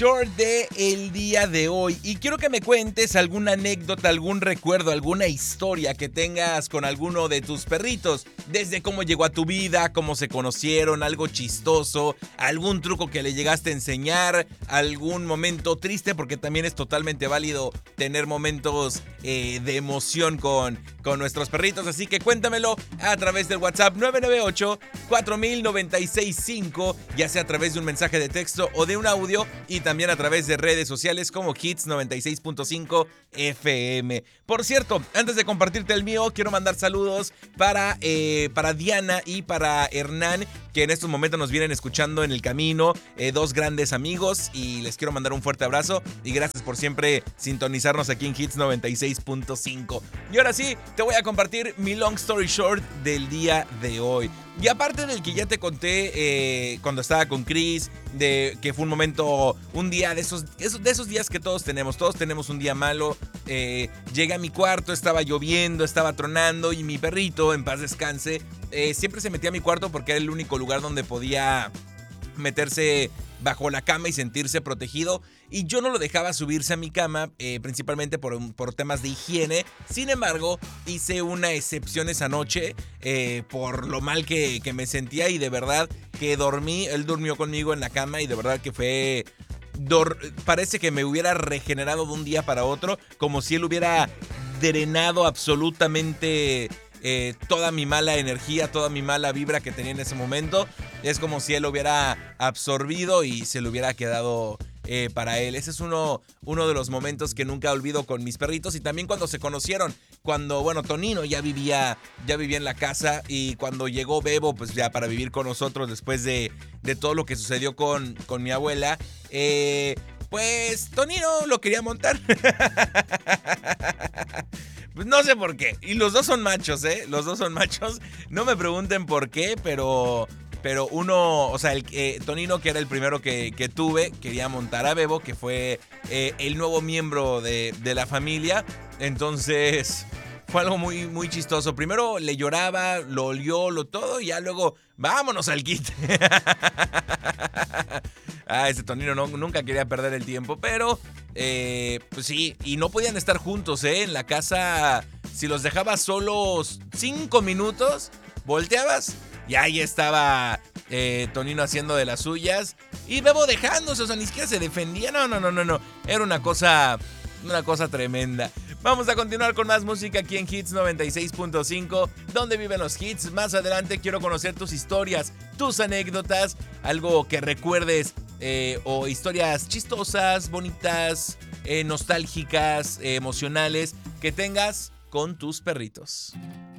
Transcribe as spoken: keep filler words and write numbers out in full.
Short de el día de hoy. Y quiero que me cuentes alguna anécdota, algún recuerdo, alguna historia que tengas con alguno de tus perritos. Desde cómo llegó a tu vida, cómo se conocieron, algo chistoso, algún truco que le llegaste a enseñar, algún momento triste, porque también es totalmente válido tener momentos eh, de emoción con, con nuestros perritos. Así que cuéntamelo a través del WhatsApp nueve nueve ocho, cuatro mil noventa y seis cinco, ya sea a través de un mensaje de texto o de un audio, y también a través de redes sociales como Hits noventa y seis punto cinco F M. Por cierto, antes de compartirte el mío, quiero mandar saludos para, eh, para Diana y para Hernán, que en estos momentos nos vienen escuchando en el camino, eh, dos grandes amigos, y les quiero mandar un fuerte abrazo y gracias por siempre sintonizarnos aquí en Hits noventa y seis punto cinco. Y ahora sí, te voy a compartir mi long story short del día de hoy. Y aparte del que ya te conté eh, cuando estaba con Chris, de que fue un momento, un día de esos, de esos días que todos tenemos, todos tenemos un día malo. Eh, llegué a mi cuarto, estaba lloviendo, estaba tronando y mi perrito, en paz descanse, eh, siempre se metía a mi cuarto porque era el único lugar donde podía meterse bajo la cama y sentirse protegido, y yo no lo dejaba subirse a mi cama, eh, principalmente por, por temas de higiene. Sin embargo, hice una excepción esa noche eh, por lo mal que, que me sentía, y de verdad que dormí, él durmió conmigo en la cama y de verdad que fue... Dor- parece que me hubiera regenerado de un día para otro, como si él hubiera drenado absolutamente eh, toda mi mala energía, toda mi mala vibra que tenía en ese momento. Es como si él lo hubiera absorbido y se lo hubiera quedado eh, para él. Ese es uno, uno de los momentos que nunca olvido con mis perritos, y también cuando se conocieron. Cuando, bueno, Tonino ya vivía, ya vivía en la casa, y cuando llegó Bebo, pues ya para vivir con nosotros después de, de todo lo que sucedió con, con mi abuela, eh, pues Tonino lo quería montar. Pues no sé por qué. Y los dos son machos, ¿eh? Los dos son machos. No me pregunten por qué, pero... Pero uno, o sea, el, eh, Tonino, que era el primero que, que tuve, quería montar a Bebo, que fue eh, el nuevo miembro de, de la familia. Entonces, fue algo muy, muy chistoso. Primero le lloraba, lo olió, lo todo, y ya luego, vámonos al quite. Ah, ese Tonino no, nunca quería perder el tiempo, pero, eh, pues sí, y no podían estar juntos, ¿eh? En la casa, si los dejabas solos cinco minutos, volteabas, y ahí estaba eh, Tonino haciendo de las suyas, y Bebo dejándose, o sea, ni siquiera se defendía. No, no, no, no, no. Era una cosa, una cosa tremenda. Vamos a continuar con más música aquí en Hits noventa y seis punto cinco, donde viven los hits. Más adelante quiero conocer tus historias, tus anécdotas, algo que recuerdes, eh, o historias chistosas, bonitas, eh, nostálgicas, eh, emocionales, que tengas con tus perritos.